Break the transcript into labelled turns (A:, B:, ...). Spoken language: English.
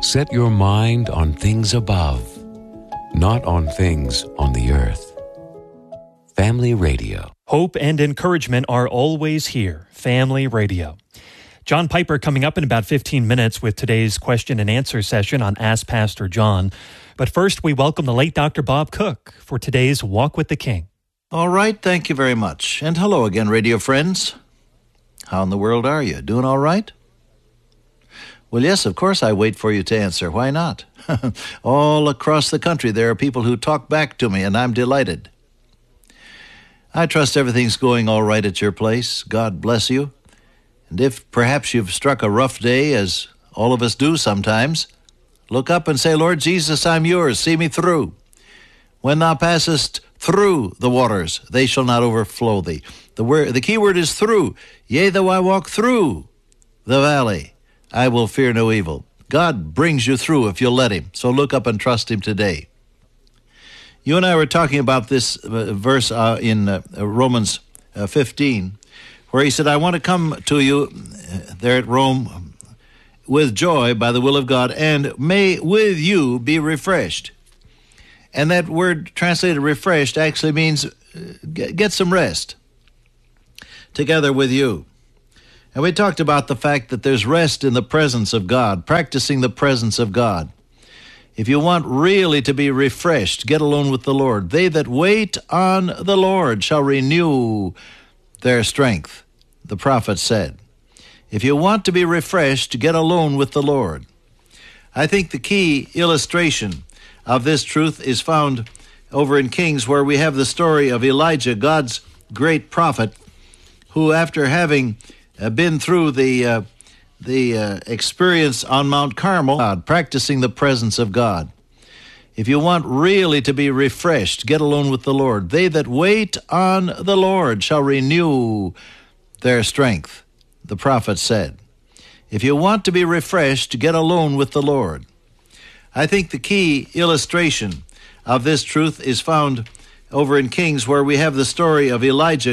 A: Set your mind on things above, not on things on the earth. Family Radio.
B: Hope and encouragement are always here. Family Radio. John Piper coming up in about 15 minutes with today's question and answer session on Ask Pastor John. But first, we welcome the late Dr. Bob Cook for today's Walk with the King.
C: All right, thank you very much. And hello again, radio friends. How in the world are you? Doing all right? Well, yes, of course I wait for you to answer. Why not? All across the country, there are people who talk back to me, and I'm delighted. I trust everything's going all right at your place. God bless you. And if perhaps you've struck a rough day, as all of us do sometimes, look up and say, Lord Jesus, I'm yours. See me through. When thou passest through the waters, they shall not overflow thee. The key word is through. Yea, though I walk through the valley, I will fear no evil. God brings you through if you'll let him. So look up and trust him today. You and I were talking about this verse in Romans 15, where he said, I want to come to you there at Rome with joy by the will of God, and may with you be refreshed. And that word translated refreshed actually means get some rest together with you. And we talked about the fact that there's rest in the presence of God, practicing the presence of God. If you want really to be refreshed, get alone with the Lord. They that wait on the Lord shall renew their strength, the prophet said. If you want to be refreshed, get alone with the Lord. I think the key illustration of this truth is found over in Kings, where we have the story of Elijah, God's great prophet, who after having been through the experience on Mount Carmel, God, practicing the presence of God. If you want really to be refreshed, get alone with the Lord. They that wait on the Lord shall renew their strength, the prophet said. If you want to be refreshed, get alone with the Lord. I think the key illustration of this truth is found over in Kings, where we have the story of Elijah,